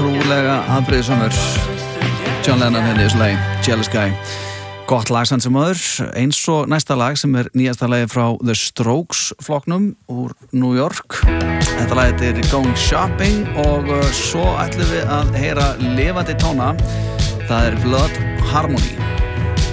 ótrúlega afbrýðisamur John Lennon henni í þessu lagi, Jealous Guy. Gott lag samt sem áður, eins og næsta lag sem nýjasta lagi frá The Strokes flokknum úr New York. Þetta lag er Going Shopping og svo ætlum við að heyra lifandi tóna. Það Blood Harmony.